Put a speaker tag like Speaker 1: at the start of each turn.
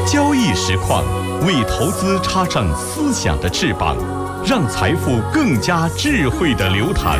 Speaker 1: 交易实况，为投资插上思想的翅膀，让财富更加智慧的流淌。